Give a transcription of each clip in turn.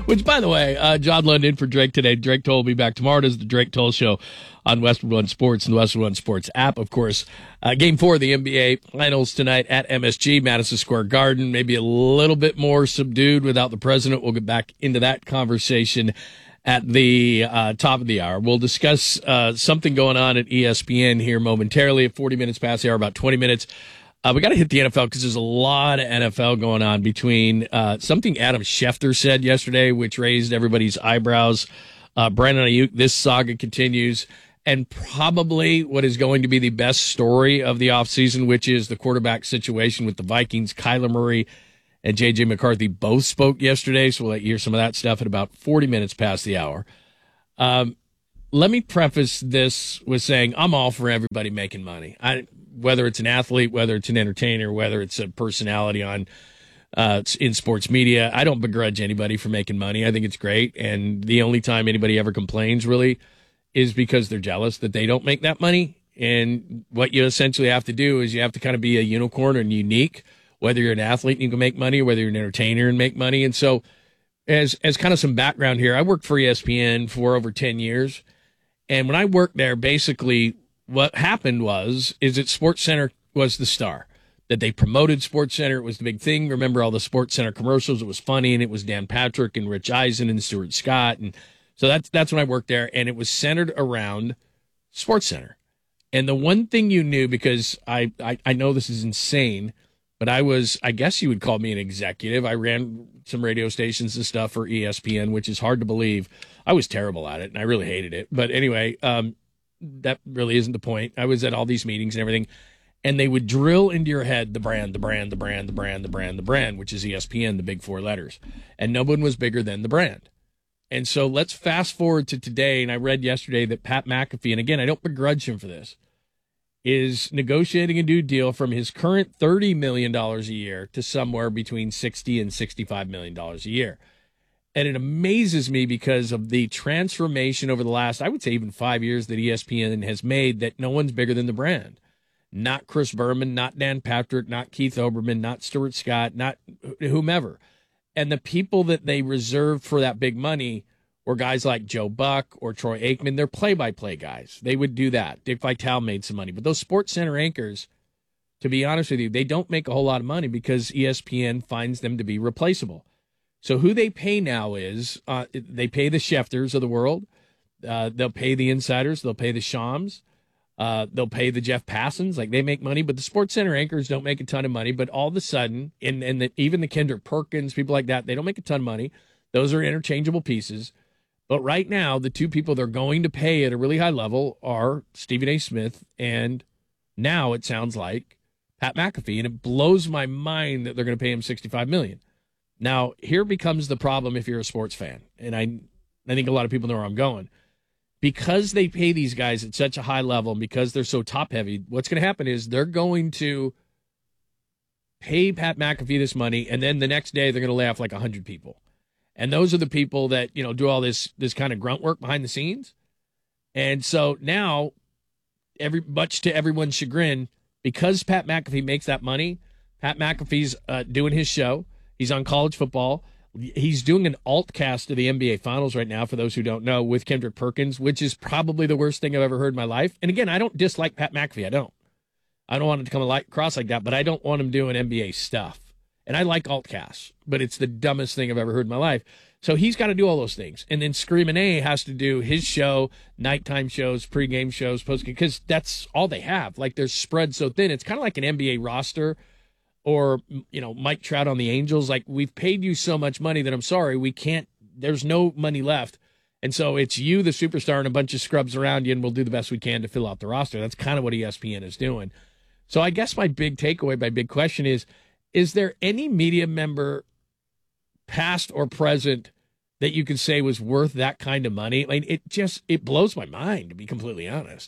Which, by the way, John London for Drake today. Drake Toll will be back tomorrow. It is the Drake Toll Show on Westwood One Sports and the Westwood One Sports app. Of course, Game 4 of the NBA Finals tonight at MSG, Madison Square Garden. Maybe a little bit more subdued without the president. We'll get back into that conversation at the top of the hour. We'll discuss something going on at ESPN here momentarily at 40 minutes past the hour, about 20 minutes. We got to hit the NFL because there's a lot of NFL going on between something Adam Schefter said yesterday, which raised everybody's eyebrows. Brandon Ayuk, this saga continues. And probably what is going to be the best story of the offseason, which is the quarterback situation with the Vikings. Kyler Murray and J.J. McCarthy both spoke yesterday, so we'll let you hear some of that stuff at about 40 minutes past the hour. Let me preface this with saying I'm all for everybody making money. Whether it's an athlete, whether it's an entertainer, whether it's a personality on in sports media, I don't begrudge anybody for making money. I think it's great, and the only time anybody ever complains really is because they're jealous that they don't make that money. And what you essentially have to do is you have to kind of be a unicorn and unique, whether you're an athlete and you can make money, or whether you're an entertainer and make money. And so as kind of some background here, I worked for ESPN for over 10 years. And when I worked there, basically what happened is that SportsCenter was the star, that they promoted SportsCenter. It was the big thing. Remember all the SportsCenter commercials? It was funny, and it was Dan Patrick and Rich Eisen and Stuart Scott. And so that's when I worked there, and it was centered around SportsCenter. And the one thing you knew, because I know this is insane, but I guess you would call me an executive. I ran some radio stations and stuff for ESPN, which is hard to believe. I was terrible at it, and I really hated it. But anyway, that really isn't the point. I was at all these meetings and everything, and they would drill into your head the brand, which is ESPN, the big four letters. And no one was bigger than the brand. And so let's fast forward to today, and I read yesterday that Pat McAfee, and again, I don't begrudge him for this, is negotiating a new deal from his current $30 million a year to somewhere between $60 and $65 million a year. And it amazes me because of the transformation over the last, I would say even 5 years, that ESPN has made, that no one's bigger than the brand. Not Chris Berman, not Dan Patrick, not Keith Olbermann, not Stuart Scott, not whomever. And the people that they reserved for that big money were guys like Joe Buck or Troy Aikman. They're play-by-play guys. They would do that. Dick Vitale made some money. But those SportsCenter anchors, to be honest with you, they don't make a whole lot of money because ESPN finds them to be replaceable. So who they pay now is they pay the Schefters of the world. They'll pay the insiders. They'll pay the Shams. They'll pay the Jeff Passons. Like, they make money, but the SportsCenter anchors don't make a ton of money. But all of a sudden, even the Kendrick Perkins, people like that, they don't make a ton of money. Those are interchangeable pieces. But right now, the two people they're going to pay at a really high level are Stephen A. Smith and now it sounds like Pat McAfee. And it blows my mind that they're going to pay him $65 million. Now, here becomes the problem if you're a sports fan. And I think a lot of people know where I'm going. Because they pay these guys at such a high level and because they're so top-heavy, what's going to happen is they're going to pay Pat McAfee this money, and then the next day they're going to lay off like 100 people. And those are the people that, do all this kind of grunt work behind the scenes. And so now, much to everyone's chagrin, because Pat McAfee makes that money, Pat McAfee's doing his show. He's on college football. He's doing an alt-cast of the NBA Finals right now, for those who don't know, with Kendrick Perkins, which is probably the worst thing I've ever heard in my life. And again, I don't dislike Pat McAfee. I don't want him to come across like that, but I don't want him doing NBA stuff. And I like alt-casts, but it's the dumbest thing I've ever heard in my life. So he's got to do all those things. And then Screamin' A has to do his show, nighttime shows, pregame shows, postgame, because that's all they have. Like, they're spread so thin. It's kind of like an NBA roster. Or, Mike Trout on the Angels. Like, we've paid you so much money that I'm sorry, there's no money left. And so it's you, the superstar, and a bunch of scrubs around you, and we'll do the best we can to fill out the roster. That's kind of what ESPN is doing. So I guess my big takeaway, my big question is there any media member, past or present, that you could say was worth that kind of money? I mean, it blows my mind, to be completely honest.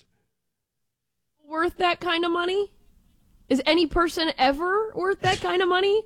Worth that kind of money? Is any person ever worth that kind of money?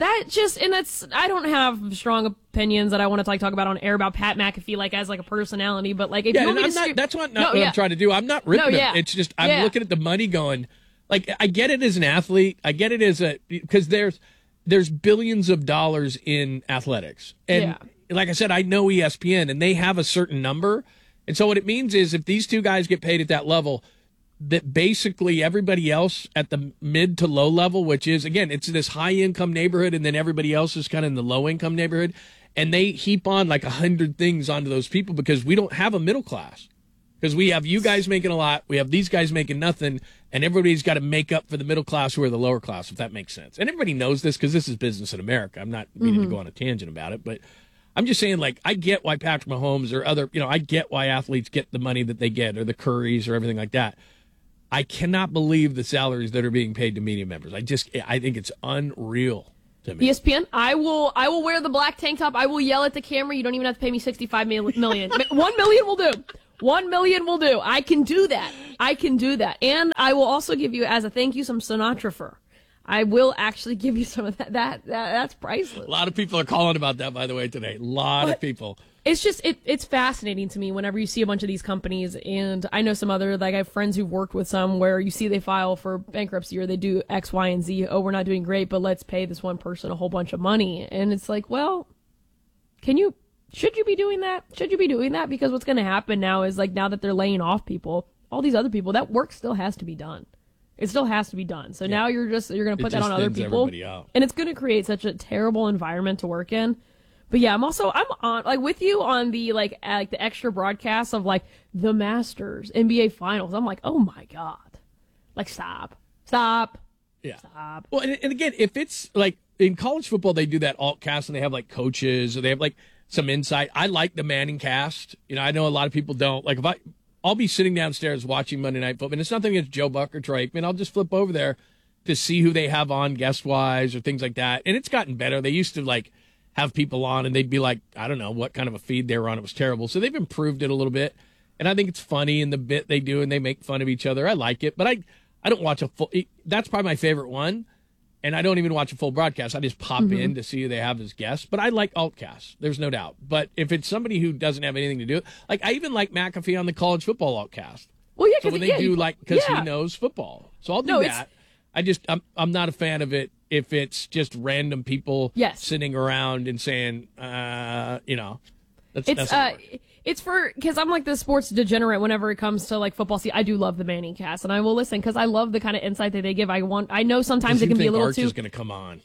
I don't have strong opinions that I want to talk about on air about Pat McAfee, as a personality, but if you want me to that's what I'm trying to do. I'm not ripping him. It's just, I'm looking at the money going, I get it as an athlete. I get it because there's billions of dollars in athletics. And like I said, I know ESPN, and they have a certain number. And so what it means is if these two guys get paid at that level, that basically everybody else at the mid to low level, which is, again, it's this high income neighborhood, and then everybody else is kind of in the low income neighborhood. And they heap on like 100 things onto those people because we don't have a middle class. Because we have you guys making a lot, we have these guys making nothing, and everybody's got to make up for the middle class who are the lower class, if that makes sense. And everybody knows this because this is business in America. I'm not meaning to go on a tangent about it, but I'm just saying, like, I get why Patrick Mahomes or other, I get why athletes get the money that they get, or the Currys or everything like that. I cannot believe the salaries that are being paid to media members. I think it's unreal to me. ESPN, I will wear the black tank top. I will yell at the camera. You don't even have to pay me $65 million. $1 million will do. $1 million will do. I can do that. And I will also give you, as a thank you, some Sinatra fur. I will actually give you some of that. That's priceless. A lot of people are calling about that, by the way, today. A lot of people. It's just, it's fascinating to me whenever you see a bunch of these companies. And I know some other, like, I have friends who've worked with some where you see they file for bankruptcy or they do X, Y, and Z. Oh, we're not doing great, but let's pay this one person a whole bunch of money. And it's like, well, should you be doing that? Should you be doing that? Because what's going to happen now is, like, now that they're laying off people, all these other people, that work still has to be done. It still has to be done. So now you're going to put that on other people. And it's going to create such a terrible environment to work in. But yeah, I'm on, like, with you on the, like the extra broadcasts of, like, the Masters, NBA Finals. I'm like, oh my God. Like, stop. Yeah. Stop. Well, and again, if it's, like, in college football, they do that alt cast and they have, like, coaches, or they have, like, some insight. I like the Manning cast. I know a lot of people don't. Like, I'll be sitting downstairs watching Monday Night Football, and it's nothing against Joe Buck or Troy Aikman. I'll just flip over there to see who they have on guest-wise or things like that. And it's gotten better. They used to, like, have people on, and they'd be like, I don't know what kind of a feed they were on. It was terrible. So they've improved it a little bit. And I think it's funny in the bit they do, and they make fun of each other. I like it. But I don't watch a full – that's probably my favorite one. And I don't even watch a full broadcast. I just pop in to see who they have as guests. But I like altcasts. There's no doubt. But if it's somebody who doesn't have anything to do – like, I even like McAfee on the college football altcast. Well, yeah, so when they do, like – because he knows football. So I'll do that. I'm not a fan of it if it's just random people sitting around and saying, it's for, because I'm like the sports degenerate whenever it comes to, like, football. See, I do love the Manning cast, and I will listen because I love the kind of insight that they give. I know sometimes it can be a little Arch too. is going to come on.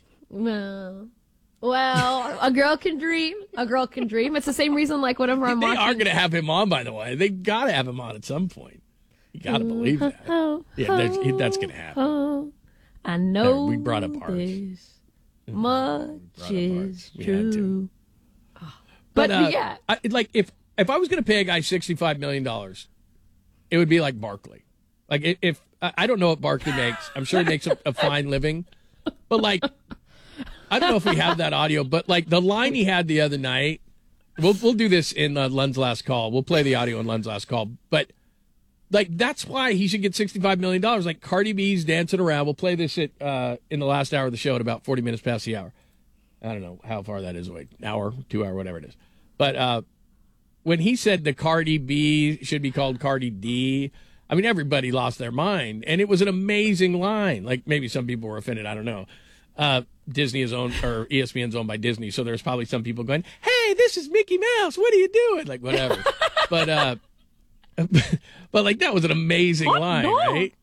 Well, a girl can dream. It's the same reason, like, whenever I'm watching. They are going to have him on, by the way. They got to have him on at some point. You got to believe that. That's going to happen. I know we brought up Arch. This much is true. But yeah. If I was going to pay a guy $65 million, it would be like Barkley. Like, if I don't know what Barkley makes. I'm sure he makes a fine living. But, like, I don't know if we have that audio, but, like, the line he had the other night, we'll do this in Lund's last call. We'll play the audio in Lund's last call. But, like, that's why he should get $65 million. Like, Cardi B's dancing around. We'll play this in the last hour of the show at about 40 minutes past the hour. I don't know how far that is away. An hour, 2 hour, whatever it is. But when he said the Cardi B should be called Cardi D, I mean, everybody lost their mind. And it was an amazing line. Like, maybe some people were offended. I don't know. Disney is owned, or ESPN's owned by Disney. So there's probably some people going, hey, this is Mickey Mouse. What are you doing? Like, whatever. But like, that was an amazing line, right?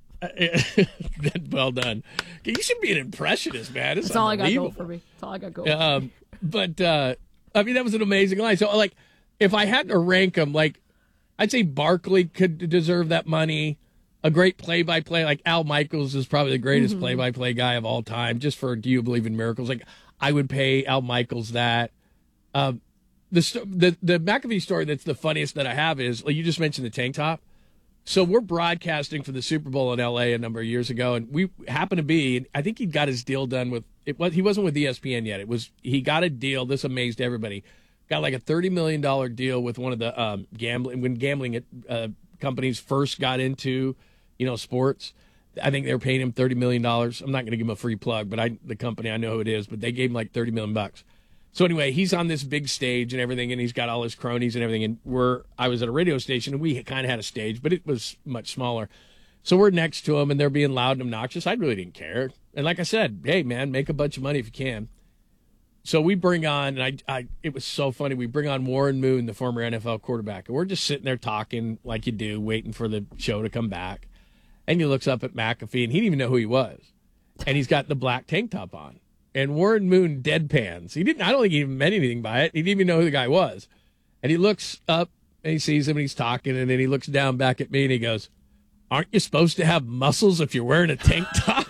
Well done. You should be an impressionist, man. That's all I got going for me. That's all I got going. But I mean, that was an amazing line. So, like, if I had to rank them, like, I'd say Barkley could deserve that money. A great play-by-play, like Al Michaels is probably the greatest play-by-play guy of all time. Just for Do You Believe in Miracles? Like, I would pay Al Michaels that. The McAfee story that's the funniest that I have is, like, you just mentioned the tank top. So we're broadcasting for the Super Bowl in L.A. a number of years ago, and we happened to be, I think he got his deal done with, he wasn't with ESPN yet. He got a deal, this amazed everybody, got like a $30 million deal with one of the gambling companies first got into, sports. I think they were paying him $30 million. I'm not going to give him a free plug, but the company, I know who it is, but they gave him like $30 million. So anyway, he's on this big stage and everything, and he's got all his cronies and everything. And I was at a radio station, and we kind of had a stage, but it was much smaller. So we're next to him, and they're being loud and obnoxious. I really didn't care. And like I said, hey, man, make a bunch of money if you can. So we bring on, and it was so funny. We bring on Warren Moon, the former NFL quarterback, and we're just sitting there talking like you do, waiting for the show to come back. And he looks up at McAfee, and he didn't even know who he was. And he's got the black tank top on. And Warren Moon deadpans. I don't think he even meant anything by it. He didn't even know who the guy was. And he looks up, and he sees him, and he's talking, and then he looks down back at me, and he goes, "Aren't you supposed to have muscles if you're wearing a tank top?"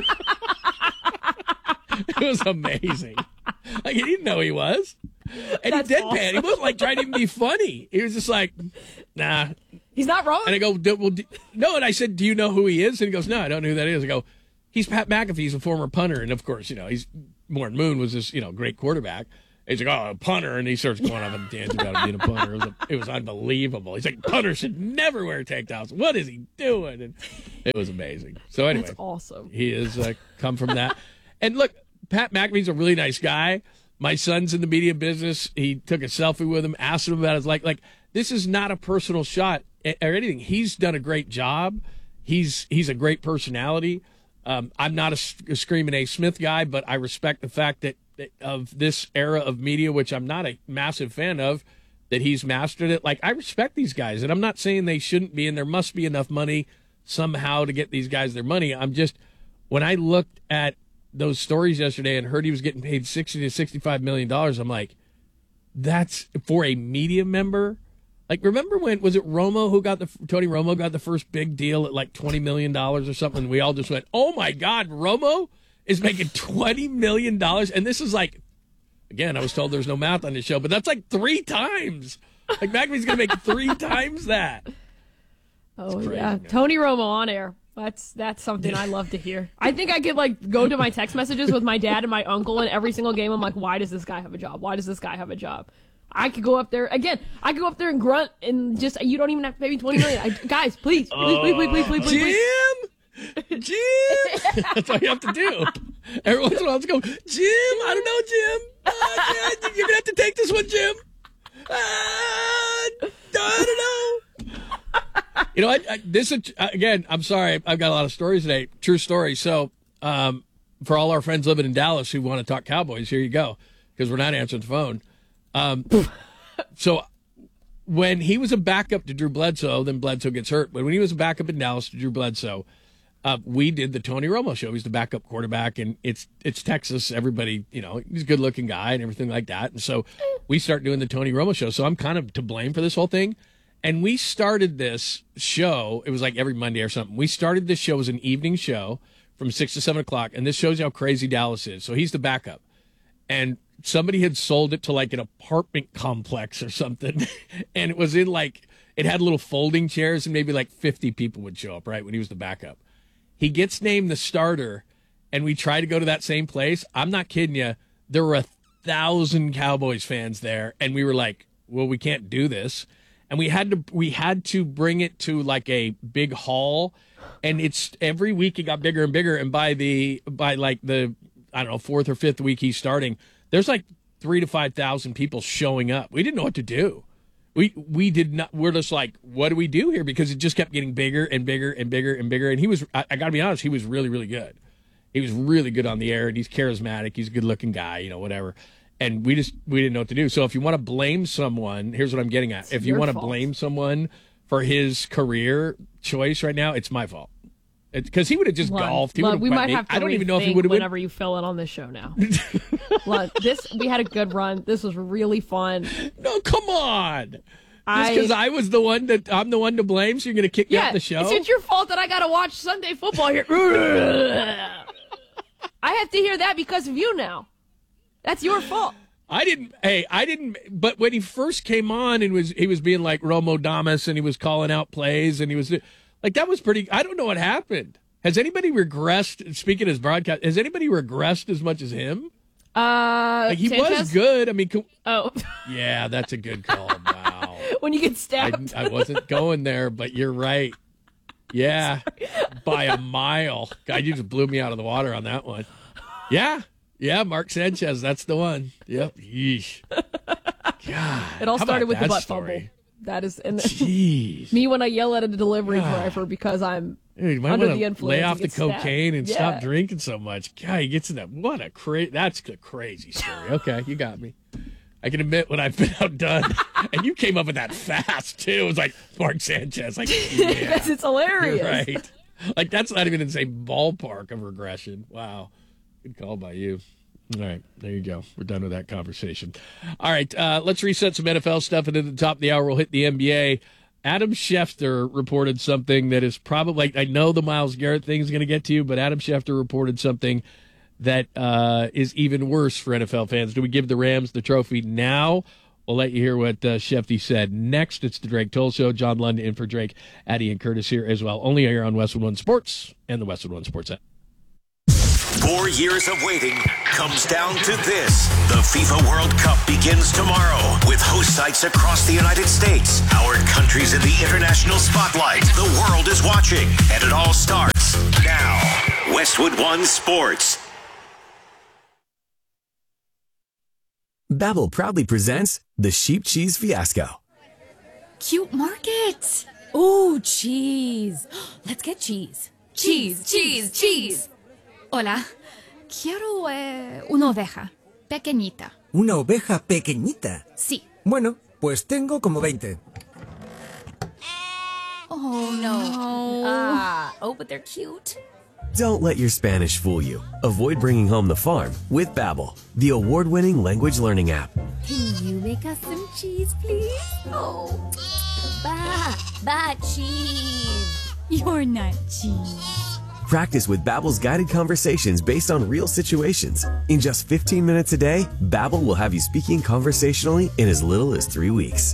It was amazing. Like, he didn't know who he was. And That's he deadpan. awesome. He wasn't like trying to even be funny. He was just like, nah. He's not wrong. And I go, no. And I said, do you know who he is? And he goes, no, I don't know who that is. I go, he's Pat McAfee. He's a former punter. And of course, he's Warren Moon was this, great quarterback. He's like, oh, a punter. And he starts going off on a tangent about being a punter. It was unbelievable. He's like, punters should never wear tank tops. What is he doing? And it was amazing. So anyway, That's awesome. he has come from that. And look, Pat McAfee's a really nice guy. My son's in the media business. He took a selfie with him, asked him about his like this is not a personal shot or anything. He's done a great job. He's a great personality. I'm not a Screaming A. Smith guy, but I respect the fact that of this era of media, which I'm not a massive fan of, that he's mastered it. Like, I respect these guys, and I'm not saying they shouldn't be, and there must be enough money somehow to get these guys their money. I'm just, when I looked at those stories yesterday and heard he was getting paid $60 to $65 million, I'm like, that's for a media member. Like, remember when, was it Romo who Tony Romo got the first big deal at like $20 million or something? We all just went, oh my God, Romo is making $20 million. And this is like, again, I was told there's no math on this show, but that's like 3 times. Like, McAfee's going to make 3 times that. Oh, crazy, yeah. man. Tony Romo on air. That's something I love to hear. I think I could like go to my text messages with my dad and my uncle, and every single game I'm like, why does this guy have a job? Why does this guy have a job? I could go up there again. I could go up there and grunt and just, you don't even have to pay me $20 million. Guys, please. Jim! That's all you have to do. Every once in a while, just go, Jim, I don't know, Jim. You're going to have to take this one, Jim. I don't know. Again, I'm sorry. I've got a lot of stories today. True story. So, for all our friends living in Dallas who want to talk Cowboys, here you go, because we're not answering the phone. So when he was a backup to Drew Bledsoe, then Bledsoe gets hurt. But when he was a backup in Dallas to Drew Bledsoe, we did the Tony Romo show. He's the backup quarterback, and it's Texas. Everybody, he's a good-looking guy and everything like that. And so we start doing the Tony Romo show. So I'm kind of to blame for this whole thing. And we started this show. It was like every Monday or something. We started this show as an evening show from 6 to 7 o'clock. And this shows you how crazy Dallas is. So he's the backup. And somebody had sold it to like an apartment complex or something. And it was in it had little folding chairs, and maybe like 50 people would show up, right, when he was the backup. He gets named the starter, and we try to go to that same place. I'm not kidding you. There were 1,000 Cowboys fans there, and we were like, well, we can't do this. And we had to bring it to like a big hall, and it's every week it got bigger and bigger. And by the I don't know, 4th or 5th week he's starting, there's like 3,000 to 5,000 people showing up. We didn't know what to do. We did not. We're just like, what do we do here? Because it just kept getting bigger and bigger and bigger and bigger. And he was, I got to be honest, he was really, really good. He was really good on the air, and he's charismatic. He's a good looking guy, whatever. And we didn't know what to do. So if you want to blame someone, here's what I'm getting at. If you want to blame someone for his career choice right now, it's my fault. Because he would have just golfed. He we might have to I don't even know if he would have whenever you fill in on this show now. We had a good run. This was really fun. No, come on. Just because I'm the one to blame, so you're going to kick me off the show? It's your fault that I got to watch Sunday football here. I have to hear that because of you now. That's your fault. I didn't. But when he first came on and he was being like Romo Damas, and he was calling out plays, and he was like, that was pretty. I don't know what happened. Has anybody regressed? Speaking as broadcast, has anybody regressed as much as him? He Sanchez? was good. I mean, oh, yeah, that's a good call. Wow. When you get stabbed. I wasn't going there, but you're right. Yeah, by a mile. God, you just blew me out of the water on that one. Yeah, Mark Sanchez, that's the one. Yep. Yeesh. God. It all started with the butt fumble. That is, and Jeez. me when I yell at a delivery driver because I'm Dude, you might Under want the to influence, lay he off the gets stabbed. cocaine and Yeah. stop drinking so much. God, he gets in that. That's a crazy story. Okay, you got me. I can admit when I've been outdone. And you came up with that fast, too. It was like Mark Sanchez. Like, yeah, Because it's hilarious. you're right. Like, that's not even in the same ballpark of regression. Wow. Good call by you. All right, there you go. We're done with that conversation. All right, let's reset some NFL stuff, and at the top of the hour, we'll hit the NBA. Adam Schefter reported something that is probably, I know the Myles Garrett thing is going to get to you, but Adam Schefter reported something that is even worse for NFL fans. Do we give the Rams the trophy now? We'll let you hear what Schefter said next. It's the Drake Toll Show. John London in for Drake. Addie and Curtis here as well. Only here on Westwood One Sports and the Westwood One Sports app. 4 years of waiting comes down to this. The FIFA World Cup begins tomorrow with host sites across the United States. Our country's in the international spotlight. The world is watching, and it all starts now. Westwood One Sports. Babbel proudly presents the Sheep Cheese Fiasco. Cute market. Ooh, cheese. Let's get cheese. Cheese, cheese, cheese. Hola. Quiero una oveja. Pequeñita. ¿Una oveja pequeñita? Sí. Bueno, pues tengo como 20. Oh, no. Oh, but they're cute. Don't let your Spanish fool you. Avoid bringing home the farm with Babbel, the award-winning language learning app. Can you make us some cheese, please? Oh. Ba cheese. You're not cheese. Practice with Babbel's guided conversations based on real situations. In just 15 minutes a day, Babbel will have you speaking conversationally in as little as 3 weeks.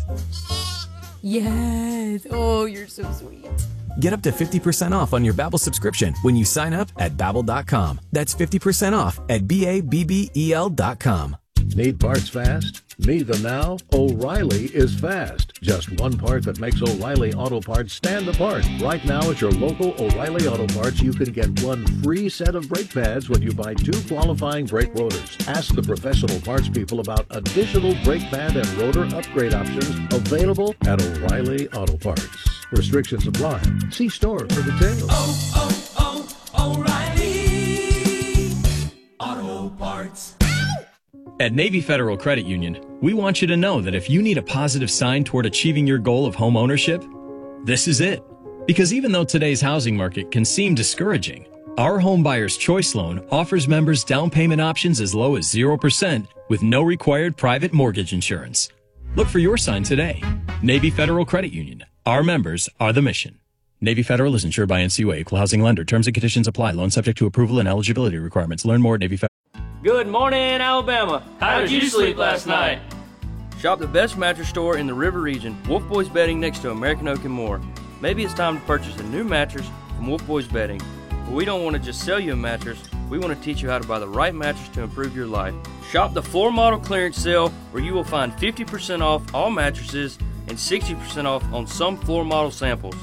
Yes. Oh, you're so sweet. Get up to 50% off on your Babbel subscription when you sign up at Babbel.com. That's 50% off at BABBEL.com. Need parts fast? Need them now? O'Reilly is fast. Just one part that makes O'Reilly Auto Parts stand apart. Right now at your local O'Reilly Auto Parts, you can get one free set of brake pads when you buy 2 qualifying brake rotors. Ask the professional parts people about additional brake pad and rotor upgrade options available at O'Reilly Auto Parts. Restrictions apply. See store for details. O'Reilly Auto Parts. At Navy Federal Credit Union, we want you to know that if you need a positive sign toward achieving your goal of home ownership, this is it. Because even though today's housing market can seem discouraging, our Home Buyer's Choice Loan offers members down payment options as low as 0% with no required private mortgage insurance. Look for your sign today. Navy Federal Credit Union. Our members are the mission. Navy Federal is insured by NCUA, Equal Housing Lender. Terms and conditions apply. Loan subject to approval and eligibility requirements. Learn more at Navy Federal. Good morning, Alabama. How did you sleep last night? Shop the best mattress store in the River region, Wolf Boys Bedding next to American Oak and more. Maybe it's time to purchase a new mattress from Wolf Boys Bedding. But we don't want to just sell you a mattress. We want to teach you how to buy the right mattress to improve your life. Shop the floor model clearance sale where you will find 50% off all mattresses and 60% off on some floor model samples.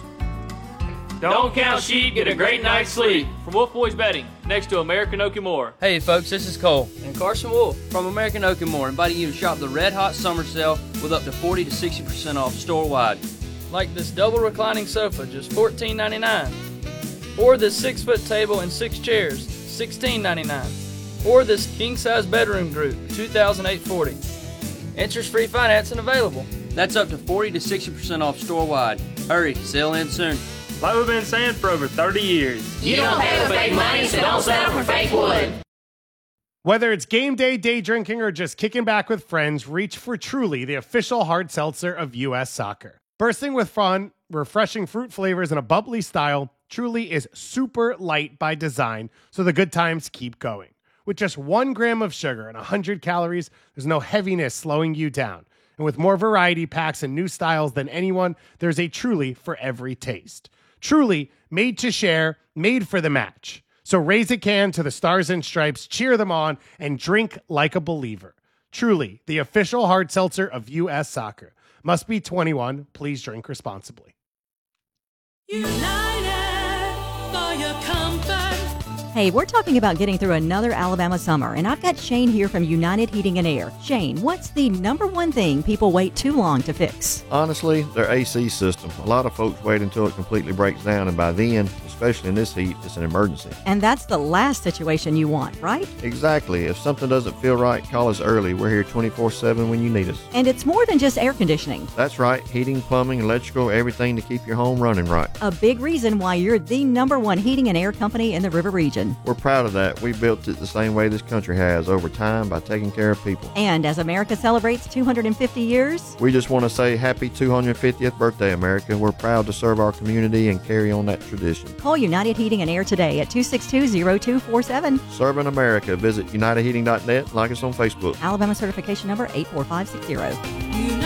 Don't count sheep, get a great night's sleep. From Wolf Boys Bedding, next to American Oak and More. Hey folks, this is Cole and Carson Wolf from American Oak and More, inviting you to shop the Red Hot Summer Sale with up to 40 to 60% off store-wide. Like this double reclining sofa, just $14.99. Or this 6-foot table and 6 chairs, $16.99. Or this king-size bedroom group, $2,840. Interest-free financing available. That's up to 40 to 60% off store-wide. Hurry, sale ends soon. Like we've been saying for over 30 years. You don't pay with fake money, so don't settle for fake wood. Whether it's game day, day drinking, or just kicking back with friends, reach for Truly, the official hard seltzer of U.S. Soccer. Bursting with fun, refreshing fruit flavors, and a bubbly style, Truly is super light by design, so the good times keep going. With just 1 gram of sugar and 100 calories, there's no heaviness slowing you down. And with more variety packs and new styles than anyone, there's a Truly for every taste. Truly, made to share, made for the match. So raise a can to the Stars and Stripes, cheer them on, and drink like a believer. Truly, the official hard seltzer of U.S. Soccer. Must be 21. Please drink responsibly. United for your comfort, Hey, we're talking about getting through another Alabama summer, and I've got Shane here from United Heating and Air. Shane, what's the number one thing people wait too long to fix? Honestly, their AC system. A lot of folks wait until it completely breaks down, and by then, especially in this heat, it's an emergency. And that's the last situation you want, right? Exactly. If something doesn't feel right, call us early. We're here 24/7 when you need us. And it's more than just air conditioning. That's right. Heating, plumbing, electrical, everything to keep your home running right. A big reason why you're the number one heating and air company in the River region. We're proud of that. We built it the same way this country has, over time, by taking care of people. And as America celebrates 250 years, we just want to say happy 250th birthday, America. We're proud to serve our community and carry on that tradition. Call United Heating and Air today at 262-0247. Serving America. Visit unitedheating.net. Like us on Facebook. Alabama certification number 84560.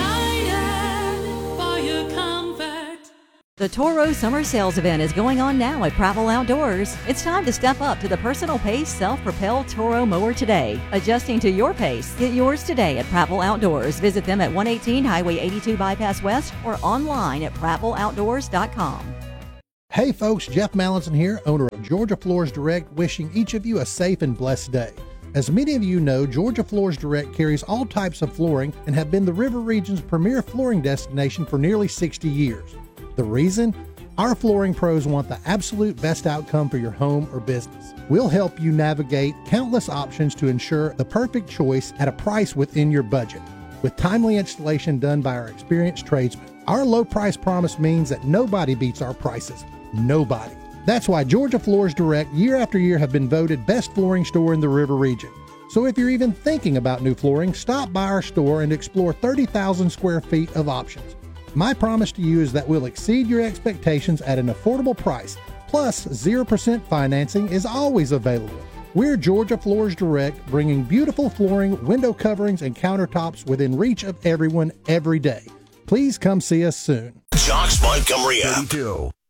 The Toro Summer Sales Event is going on now at Prattville Outdoors. It's time to step up to the personal pace self-propelled Toro mower today. Adjusting to your pace, get yours today at Prattville Outdoors. Visit them at 118 Highway 82 Bypass West or online at prattvilleoutdoors.com. Hey folks, Jeff Mallinson here, owner of Georgia Floors Direct, wishing each of you a safe and blessed day. As many of you know, Georgia Floors Direct carries all types of flooring and have been the River Region's premier flooring destination for nearly 60 years. The reason? Our flooring pros want the absolute best outcome for your home or business. We'll help you navigate countless options to ensure the perfect choice at a price within your budget, with timely installation done by our experienced tradesmen. Our low price promise means that nobody beats our prices. Nobody. That's why Georgia Floors Direct year after year have been voted best flooring store in the River region. So if you're even thinking about new flooring, stop by our store and explore 30,000 square feet of options. My promise to you is that we'll exceed your expectations at an affordable price, plus 0% financing is always available. We're Georgia Floors Direct, bringing beautiful flooring, window coverings, and countertops within reach of everyone every day. Please come see us soon. Jocks Montgomery. 32.